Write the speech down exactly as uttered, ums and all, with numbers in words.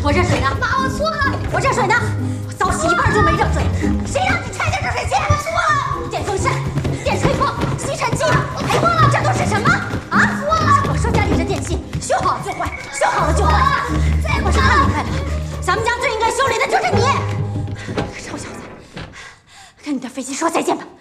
我热水呢？妈，我错了。我热水呢？我澡洗一半就没热水，谁让你拆的热水器？我错了。电风扇、电吹风、吸尘器，还忘了这都是什么？啊，错了。我说家里这电器修好了就坏，修好了就坏。我是太厉害了，咱们家最应该修理的就是你。臭小子，跟你的飞机说再见吧。